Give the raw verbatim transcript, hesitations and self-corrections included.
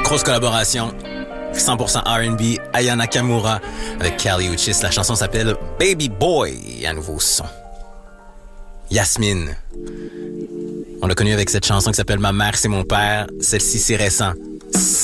Grosse collaboration, cent pour cent R and B, Aya Nakamura avec Kali Uchis. La chanson s'appelle Baby Boy, un nouveau son. Yasmine. On l'a connu avec cette chanson qui s'appelle Ma mère, c'est mon père. Celle-ci, c'est récent.